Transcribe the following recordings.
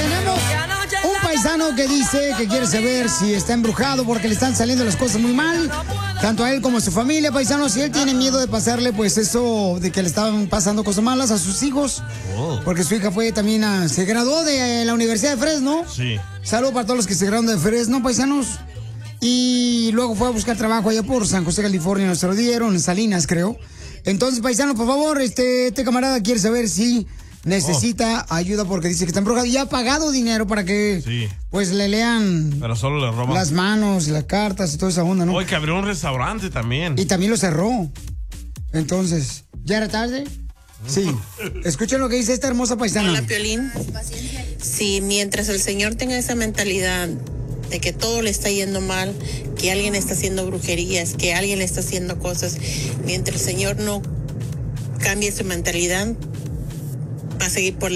Tenemos un paisano que dice que quiere saber si está embrujado porque le están saliendo las cosas muy mal, tanto a él como a su familia, paisano. Si él tiene miedo de pasarle, pues eso de que le estaban pasando cosas malas a sus hijos, porque su hija fue también se graduó de la Universidad de Fresno. Sí. Saludos para todos los que se graduaron de Fresno, paisanos. Y luego fue a buscar trabajo allá por San José, California, nos se lo dieron, en Salinas, creo. Entonces, paisano, por favor, este camarada quiere saber si necesita ayuda porque dice que está embrujado y ha pagado dinero para que pues le lean pero solo le roban las manos, las cartas y toda esa onda, ¿no? Hoy que abrió un restaurante también. Y también lo cerró. Entonces, ¿ya era tarde? Sí. Escuchen lo que dice esta hermosa paisana. Hola, Piolín. Sí, mientras el señor tenga esa mentalidad de que todo le está yendo mal, que alguien está haciendo brujerías, que alguien le está haciendo cosas, mientras el señor no cambie su mentalidad, va a seguir por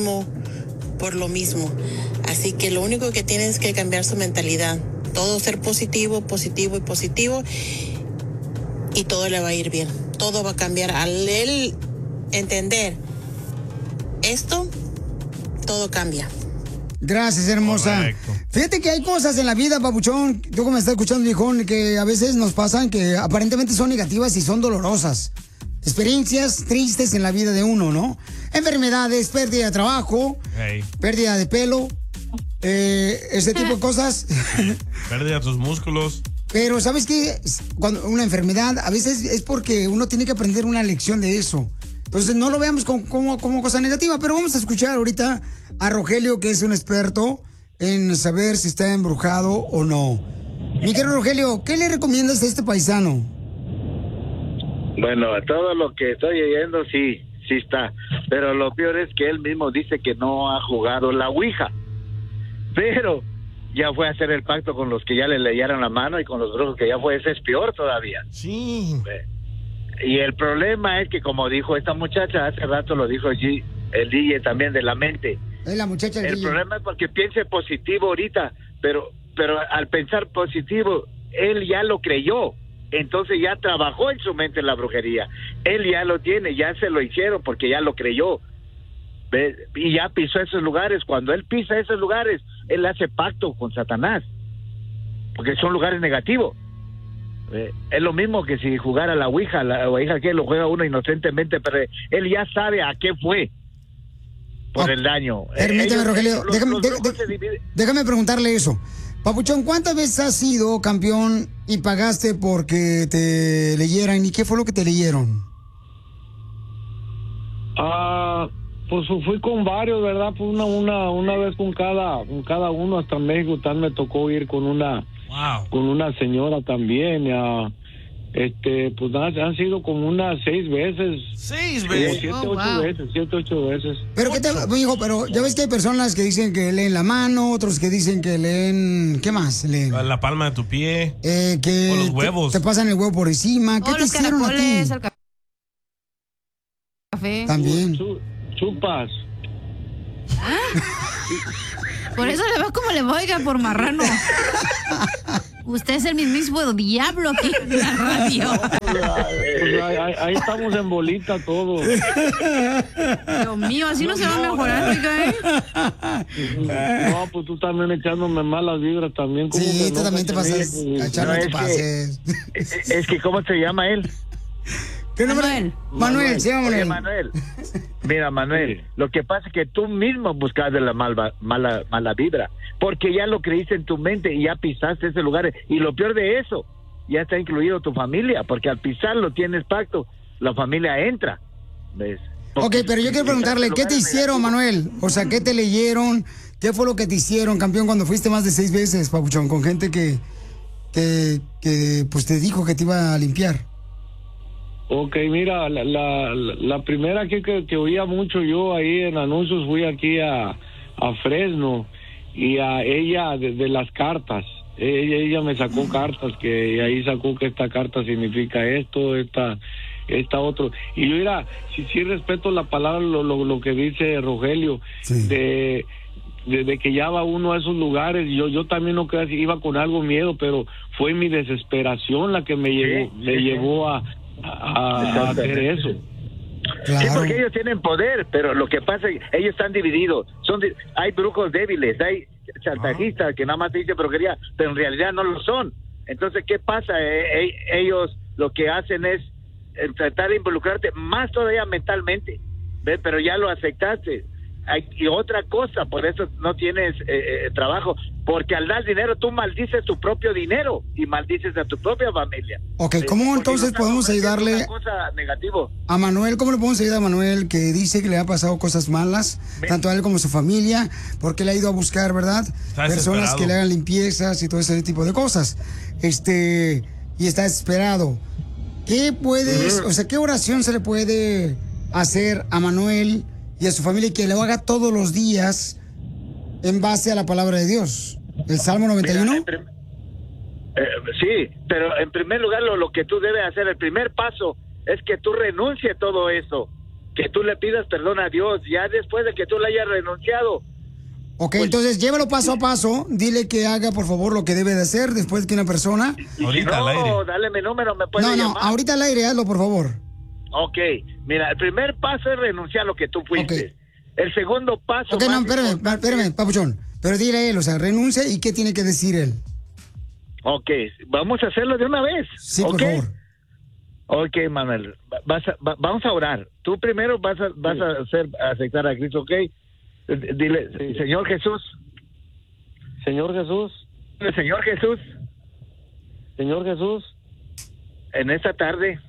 lo mismo. Así que lo único que tiene es que cambiar su mentalidad. Todo ser positivo, positivo y positivo, y todo le va a ir bien. Todo va a cambiar. Al él entender esto, todo cambia. Gracias, hermosa. Correcto. Fíjate que hay cosas en la vida, papuchón, tú como me estás escuchando, viejón, que a veces nos pasan que aparentemente son negativas y son dolorosas. Experiencias tristes en la vida de uno, ¿no? Enfermedades, pérdida de trabajo, pérdida de pelo, ese tipo de cosas. Pérdida de tus músculos. Pero, ¿sabes qué? Cuando una enfermedad, a veces es porque uno tiene que aprender una lección de eso. Entonces, no lo veamos como cosa negativa, pero vamos a escuchar ahorita a Rogelio, que es un experto en saber si está embrujado o no. Mi querido Rogelio, ¿qué le recomiendas a este paisano? Bueno, a todo lo que estoy oyendo, sí está. Pero lo peor es que él mismo dice que no ha jugado la Ouija. Pero ya fue a hacer el pacto con los que ya le leyeron la mano y con los brujos que ya fue. Ese es peor todavía. Sí. Y el problema es que, como dijo esta muchacha, hace rato lo dijo allí, el DJ también de la mente. Es la muchacha del El DJ. problema es porque piense positivo ahorita, pero al pensar positivo, él ya lo creyó. Entonces ya trabajó en su mente la brujería. Él ya lo tiene, ya se lo hicieron porque ya lo creyó. ¿Ves? Y ya pisó esos lugares. Cuando él pisa esos lugares, él hace pacto con Satanás, porque son lugares negativos. Es lo mismo que si jugara la Ouija que lo juega uno inocentemente, pero él ya sabe a qué fue por el daño. Permíteme, Rogelio, déjame preguntarle eso. Papuchón, ¿cuántas veces has sido campeón y pagaste porque te leyeran? ¿Y qué fue lo que te leyeron? Pues fui con varios, ¿verdad? Pues una vez con cada uno. Hasta México también me tocó ir con una señora también. Pues han sido como unas 6 veces. 6 veces. 7, 8 veces. Pero mijo, pero ya ves que hay personas que dicen que leen la mano, otros que dicen que leen, ¿qué más leen? La palma de tu pie. Que o los huevos. Te pasan el huevo por encima. ¿Qué te hicieron a ti? El café. También. Chupas. Por eso le va como le va, oiga, por marrano. Usted es el mismísimo diablo aquí en la radio. Pues ahí estamos en bolita todos. Dios mío, así no se va a mejorar, oiga, No, pues tú también echándome malas vibras también. Sí, tú también te pasas. No te pases. Es que, ¿cómo se llama él? ¿Qué nombre? Manuel, se llama Manuel. Oye, Manuel. Mira, Manuel, lo que pasa es que tú mismo buscaste la mala vibra, porque ya lo creíste en tu mente y ya pisaste ese lugar. Y lo peor de eso, ya está incluido tu familia, porque al pisarlo tienes pacto, la familia entra. ¿Ves? Ok, pero yo quiero preguntarle, ¿qué te hicieron, Manuel? O sea, ¿qué te leyeron? ¿Qué fue lo que te hicieron, campeón, cuando fuiste más de 6 veces, papuchón, con gente que pues te dijo que te iba a limpiar? Ok, mira, la primera que oía mucho yo ahí en anuncios, fui aquí a Fresno, y a ella de las cartas. Ella me sacó cartas, que ahí sacó que esta carta significa esto, esta otro. Y yo, mira, sí respeto la palabra, lo que dice Rogelio, sí, de que ya va uno a esos lugares. Yo también no creo que iba con algo miedo, pero fue mi desesperación la que me llevó a hacer eso. Claro. Sí, porque ellos tienen poder, pero lo que pasa es que ellos están divididos. Hay brujos débiles, hay chantajistas que nada más dicen brujería, pero en realidad no lo son. Entonces, ¿qué pasa? Ellos lo que hacen es tratar de involucrarte más todavía mentalmente, ¿ves? Pero ya lo aceptaste. Y otra cosa, por eso no tienes trabajo, porque al dar dinero tú maldices tu propio dinero y maldices a tu propia familia. Ok, ¿cómo entonces podemos ayudarle cosa negativo a Manuel? ¿Cómo le podemos ayudar a Manuel que dice que le ha pasado cosas malas, tanto a él como a su familia, porque le ha ido a buscar, ¿verdad? Personas que le hagan limpiezas y todo ese tipo de cosas. Y está desesperado. ¿Qué puedes, o sea, qué oración se le puede hacer a Manuel y a su familia que lo haga todos los días en base a la palabra de Dios? ¿El Salmo 91? Mira, sí, pero en primer lugar lo que tú debes hacer, el primer paso es que tú renuncies todo eso, que tú le pidas perdón a Dios, ya después de que tú le hayas renunciado. Ok, pues, entonces llévalo paso a paso, dile que haga por favor lo que debe de hacer después que una persona... Ahorita al aire. Dale mi número, me puedes llamar. No, ahorita al aire, hazlo por favor. Ok, mira, el primer paso es renunciar a lo que tú fuiste. Okay. El segundo paso... Ok, no, espérame, papuchón. Pero dile a él, o sea, renuncia y qué tiene que decir él. Ok, vamos a hacerlo de una vez. Sí, por ¿Okay? favor. Ok, Manuel, vamos a orar. Tú primero vas a aceptar a Cristo, ¿ok? Dile, sí. Señor Jesús. Señor Jesús. Señor Jesús. Señor Jesús. En esta tarde.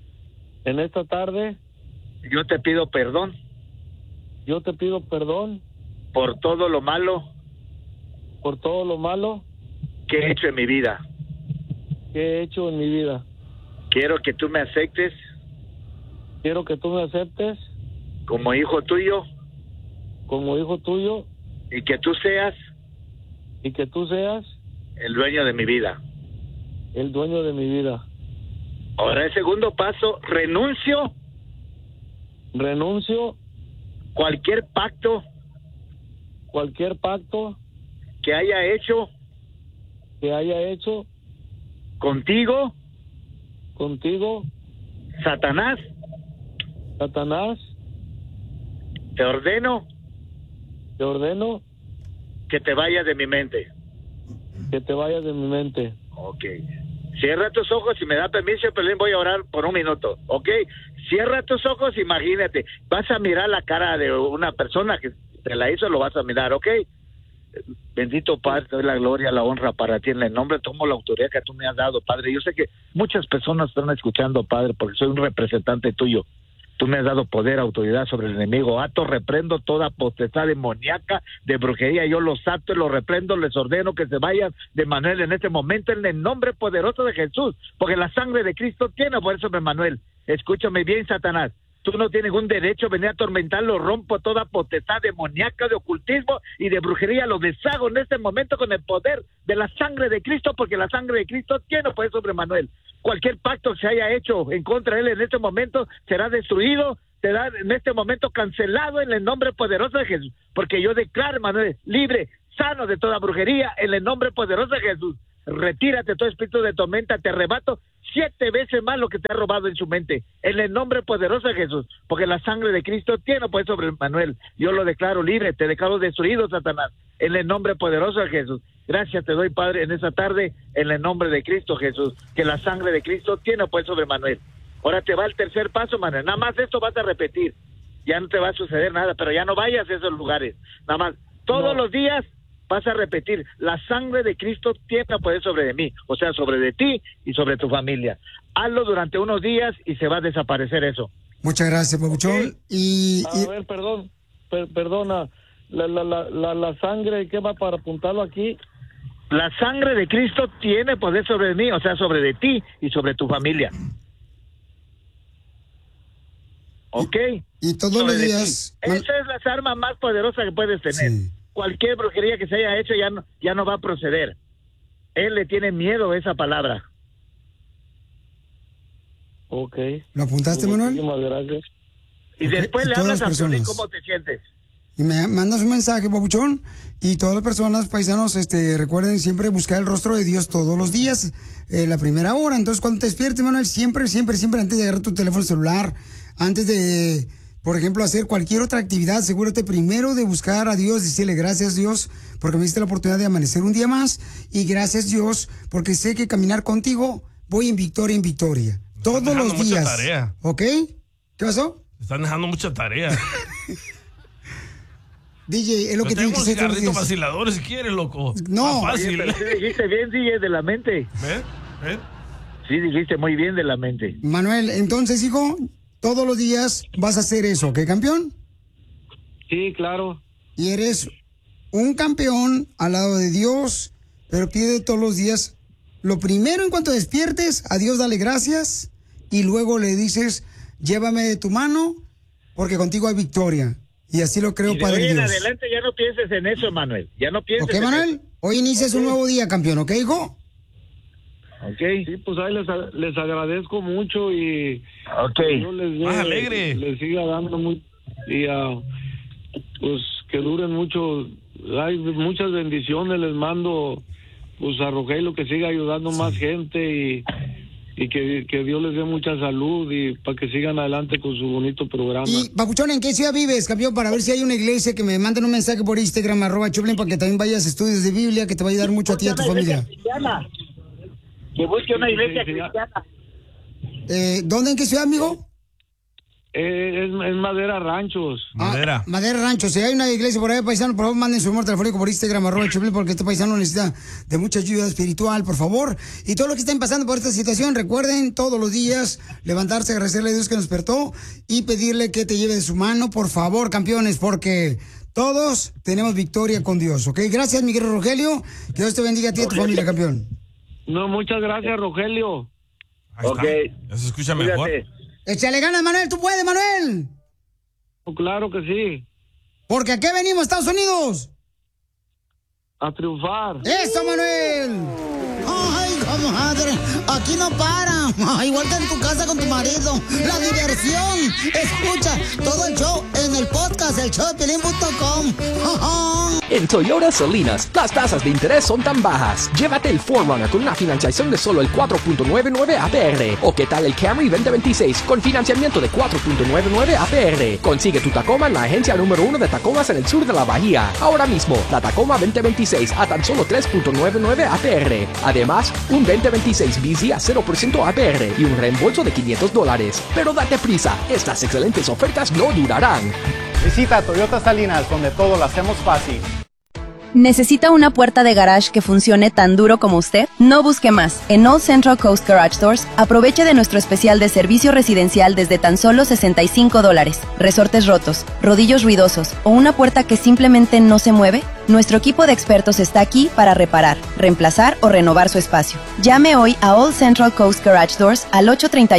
Yo te pido perdón. Por todo lo malo. Que he hecho en mi vida. Quiero que tú me aceptes. Como hijo tuyo. Y que tú seas. El dueño de mi vida. Ahora el segundo paso, renuncio cualquier pacto que haya hecho contigo, Satanás, te ordeno que te vayas de mi mente. Ok. Cierra tus ojos, si me da permiso, Pelín, voy a orar por un minuto, ¿ok? Cierra tus ojos, imagínate, vas a mirar la cara de una persona que te la hizo, lo vas a mirar, ¿ok? Bendito Padre, te doy la gloria, la honra para ti, en el nombre, tomo la autoridad que tú me has dado, Padre. Yo sé que muchas personas están escuchando, Padre, porque soy un representante tuyo. Tú me has dado poder, autoridad sobre el enemigo. Ato, reprendo toda potestad demoníaca, de brujería. Yo los ato y los reprendo, les ordeno que se vayan de Manuel en este momento, en el nombre poderoso de Jesús, porque la sangre de Cristo tiene poder sobre Manuel. Escúchame bien, Satanás. Tú no tienes ningún derecho a venir a atormentarlo. Rompo toda potestad demoníaca de ocultismo y de brujería. Lo deshago en este momento con el poder de la sangre de Cristo, porque la sangre de Cristo tiene poder sobre Manuel. Cualquier pacto que se haya hecho en contra de él en este momento será destruido, será en este momento cancelado en el nombre poderoso de Jesús. Porque yo declaro, Manuel, libre, sano de toda brujería en el nombre poderoso de Jesús. Retírate todo espíritu de tormenta, te arrebato 7 veces más lo que te ha robado en su mente, en el nombre poderoso de Jesús, porque la sangre de Cristo tiene poder sobre Manuel. Yo lo declaro libre, te declaro destruido, Satanás, en el nombre poderoso de Jesús. Gracias te doy, Padre, en esta tarde, en el nombre de Cristo Jesús, que la sangre de Cristo tiene poder sobre Manuel. Ahora te va el tercer paso, Manuel, nada más esto vas a repetir, ya no te va a suceder nada, pero ya no vayas a esos lugares, nada más, todos los días vas a repetir, la sangre de Cristo tiene poder sobre de mí, o sea, sobre de ti y sobre tu familia. Hazlo durante unos días y se va a desaparecer eso. Muchas gracias, Pabuchón. Okay. A ver, perdona, la sangre, ¿qué va para apuntarlo aquí? La sangre de Cristo tiene poder sobre mí, o sea, sobre de ti y sobre tu familia. ¿Ok? Y todos los días... Esa es la arma más poderosa que puedes tener. Sí. Cualquier brujería que se haya hecho ya no va a proceder. Él le tiene miedo a esa palabra. Ok. ¿Lo apuntaste, Manuel? Muchísimas gracias. Y después le hablas a Piolín cómo te sientes. Y me mandas un mensaje, Pabuchón. Y todas las personas, paisanos, recuerden siempre buscar el rostro de Dios todos los días, la primera hora. Entonces, cuando te despiertes, Manuel, siempre, antes de agarrar tu teléfono celular, antes de, por ejemplo, hacer cualquier otra actividad, asegúrate primero de buscar a Dios, decirle gracias Dios, porque me diste la oportunidad de amanecer un día más, y gracias Dios, porque sé que caminar contigo voy en victoria. Todos los días. Mucha tarea. ¿Ok? ¿Qué pasó? Están dejando mucha tarea. DJ, es lo que tiene que ser. Tengo vaciladores si quieres, loco. No. Fácil. Oye, pero sí dijiste bien, DJ, de la mente. ¿Ves? Sí, dijiste muy bien de la mente. Manuel, entonces, hijo, todos los días vas a hacer eso, ¿ok, campeón? Sí, claro. Y eres un campeón al lado de Dios, pero pide todos los días. Lo primero, en cuanto despiertes, a Dios dale gracias, y luego le dices, llévame de tu mano, porque contigo hay victoria. Y así lo creo, Padre Dios. En adelante ya no pienses en eso, Manuel. Ya no pienses en Manuel? Eso. Hoy inicias un nuevo día, campeón, ¿ok, hijo? Ok. Sí, pues ahí les agradezco mucho y... Ok. Yo les alegre. Les siga dando mucho y pues que duren mucho. Hay muchas bendiciones, les mando pues a Rogelio que siga ayudando más gente y que Dios les dé mucha salud y para que sigan adelante con su bonito programa. Y, Papuchón, ¿en qué ciudad vives, campeón? Para ver si hay una iglesia, que me manden un mensaje por Instagram, @Choplin, para que también vayas a estudios de Biblia, que te va a ayudar mucho a ti y a tu familia. Que busque una iglesia cristiana. ¿Dónde, en qué ciudad, amigo? Es Madera Ranchos. Madera Ranchos. Si hay una iglesia por ahí, paisano, por favor, manden su número telefónico por Instagram, @Choplin, porque este paisano necesita de mucha ayuda espiritual, por favor. Y todos los que estén pasando por esta situación, recuerden todos los días levantarse, agradecerle a Dios que nos despertó y pedirle que te lleve de su mano, por favor, campeones, porque todos tenemos victoria con Dios, ¿ok? Gracias, mi querido Rogelio. Que Dios te bendiga a ti y a tu familia, campeón. No, muchas gracias, Rogelio. Ok. Ya se escucha mejor. Échale ganas, Manuel, tú puedes, Manuel. Claro que sí. Porque aquí venimos, Estados Unidos. A triunfar. ¡Eso, Manuel! ¡Ay, comadre! Aquí no para. Igual que en tu casa con tu marido. ¡La diversión! Escucha todo el show en el podcast, elshowdepiolín.com. En Toyota Salinas, las tasas de interés son tan bajas. Llévate el 4Runner con una financiación de solo el 4.99 APR. ¿O qué tal el Camry 2026 con financiamiento de 4.99 APR? Consigue tu Tacoma en la agencia número 1 de Tacomas en el sur de la Bahía. Ahora mismo, la Tacoma 2026 a tan solo 3.99 APR. Además, un 2026 BZ a 0% APR y un reembolso de $500. Pero date prisa, estas excelentes ofertas no durarán. Visita Toyota Salinas, donde todo lo hacemos fácil. ¿Necesita una puerta de garage que funcione tan duro como usted? No busque más. En Old Central Coast Garage Doors, aproveche de nuestro especial de servicio residencial desde tan solo $65. Resortes rotos, rodillos ruidosos o una puerta que simplemente no se mueve. Nuestro equipo de expertos está aquí para reparar, reemplazar o renovar su espacio. Llame hoy a Old Central Coast Garage Doors al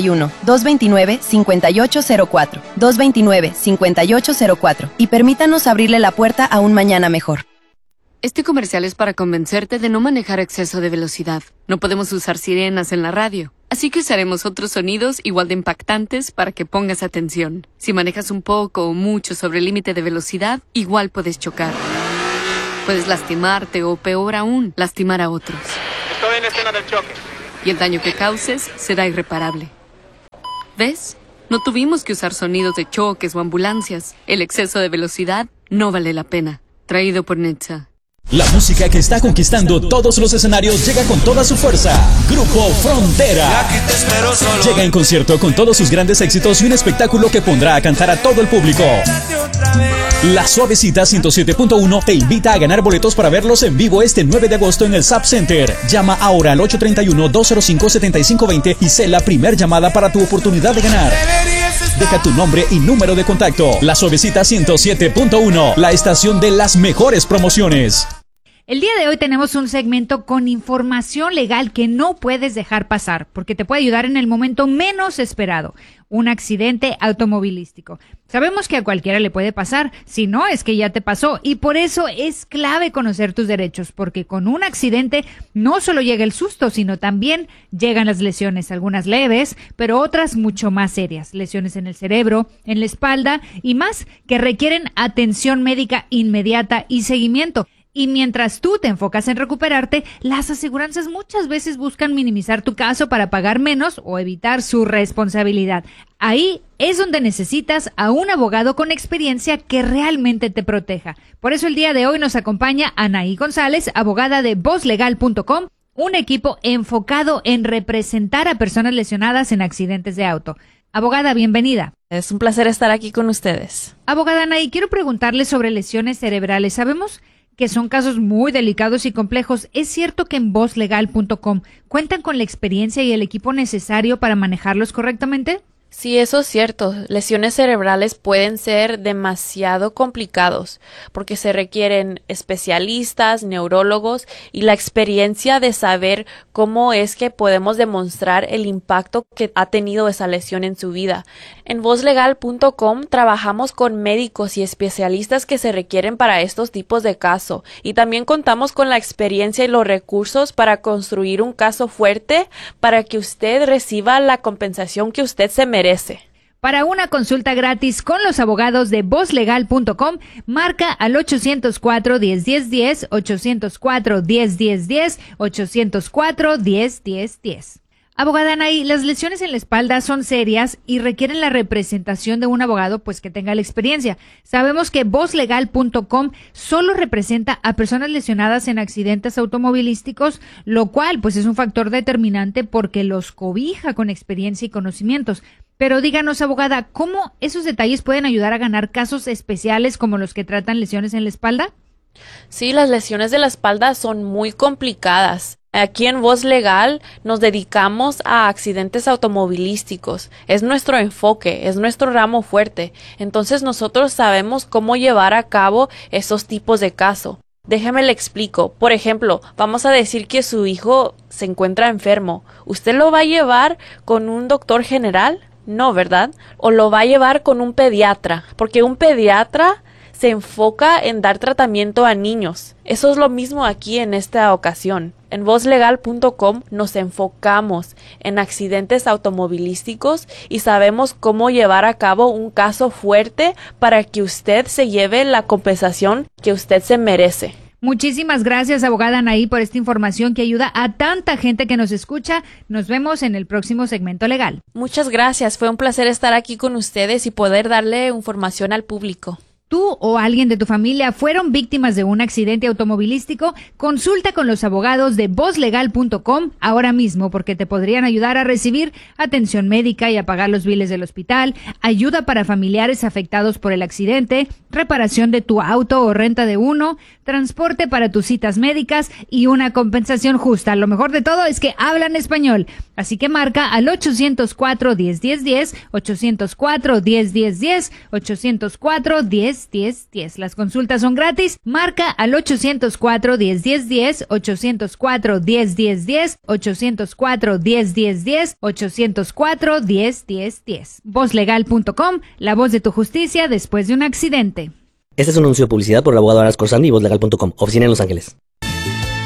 831-229-5804, 229-5804 y permítanos abrirle la puerta a un mañana mejor. Este comercial es para convencerte de no manejar a exceso de velocidad. No podemos usar sirenas en la radio, así que usaremos otros sonidos igual de impactantes para que pongas atención. Si manejas un poco o mucho sobre el límite de velocidad, igual puedes chocar. Puedes lastimarte o, peor aún, lastimar a otros. Estoy en la escena del choque. Y el daño que causes será irreparable. ¿Ves? No tuvimos que usar sonidos de choques o ambulancias. El exceso de velocidad no vale la pena. Traído por NHTSA. La música que está conquistando todos los escenarios llega con toda su fuerza. Grupo Frontera. Llega en concierto con todos sus grandes éxitos y un espectáculo que pondrá a cantar a todo el público. La Suavecita 107.1 te invita a ganar boletos para verlos en vivo este 9 de agosto en el Zap Center. Llama ahora al 831-205-7520 y sé la primer llamada para tu oportunidad de ganar. Deja tu nombre y número de contacto. La Suavecita 107.1, la estación de las mejores promociones. El día de hoy tenemos un segmento con información legal que no puedes dejar pasar, porque te puede ayudar en el momento menos esperado, un accidente automovilístico. Sabemos que a cualquiera le puede pasar, si no es que ya te pasó, y por eso es clave conocer tus derechos, porque con un accidente no solo llega el susto, sino también llegan las lesiones, algunas leves, pero otras mucho más serias, lesiones en el cerebro, en la espalda y más, que requieren atención médica inmediata y seguimiento. Y mientras tú te enfocas en recuperarte, las aseguranzas muchas veces buscan minimizar tu caso para pagar menos o evitar su responsabilidad. Ahí es donde necesitas a un abogado con experiencia que realmente te proteja. Por eso el día de hoy nos acompaña Anaí González, abogada de VozLegal.com, un equipo enfocado en representar a personas lesionadas en accidentes de auto. Abogada, bienvenida. Es un placer estar aquí con ustedes. Abogada Anaí, quiero preguntarle sobre lesiones cerebrales. Sabemos que son casos muy delicados y complejos. ¿Es cierto que en VozLegal.com cuentan con la experiencia y el equipo necesario para manejarlos correctamente? Sí, eso es cierto. Lesiones cerebrales pueden ser demasiado complicados porque se requieren especialistas, neurólogos y la experiencia de saber cómo es que podemos demostrar el impacto que ha tenido esa lesión en su vida. En VozLegal.com trabajamos con médicos y especialistas que se requieren para estos tipos de casos y también contamos con la experiencia y los recursos para construir un caso fuerte para que usted reciba la compensación que usted se merece. Para una consulta gratis con los abogados de VozLegal.com, marca al 804-1010-10, 804-1010-10, 804-1010-10. Abogada Anaí, las lesiones en la espalda son serias y requieren la representación de un abogado pues que tenga la experiencia. Sabemos que VozLegal.com solo representa a personas lesionadas en accidentes automovilísticos, lo cual pues es un factor determinante porque los cobija con experiencia y conocimientos. Pero díganos, abogada, ¿cómo esos detalles pueden ayudar a ganar casos especiales como los que tratan lesiones en la espalda? Sí, las lesiones de la espalda son muy complicadas. Aquí en VozLegal nos dedicamos a accidentes automovilísticos. Es nuestro enfoque, es nuestro ramo fuerte. Entonces nosotros sabemos cómo llevar a cabo esos tipos de casos. Déjeme le explico. Por ejemplo, vamos a decir que su hijo se encuentra enfermo. ¿Usted lo va a llevar con un doctor general? No, ¿verdad? O lo va a llevar con un pediatra, porque un pediatra se enfoca en dar tratamiento a niños. Eso es lo mismo aquí en esta ocasión. En VozLegal.com nos enfocamos en accidentes automovilísticos y sabemos cómo llevar a cabo un caso fuerte para que usted se lleve la compensación que usted se merece. Muchísimas gracias, abogada Anaí, por esta información que ayuda a tanta gente que nos escucha. Nos vemos en el próximo segmento legal. Muchas gracias. Fue un placer estar aquí con ustedes y poder darle información al público. ¿Tú o alguien de tu familia fueron víctimas de un accidente automovilístico? Consulta con los abogados de VozLegal.com ahora mismo porque te podrían ayudar a recibir atención médica y a pagar los biles del hospital, ayuda para familiares afectados por el accidente, reparación de tu auto o renta de uno, transporte para tus citas médicas y una compensación justa. Lo mejor de todo es que hablan español. Así que marca al 804-1010-10, 804-1010-10, 804-1010-10. Las consultas son gratis. Marca al 804-1010-10, 804-1010-10, 804-1010-10, 804-1010-10. VozLegal.com, la voz de tu justicia después de un accidente. Este es un anuncio de publicidad por el abogado Aras Corsani y VozLegal.com, oficina en Los Ángeles.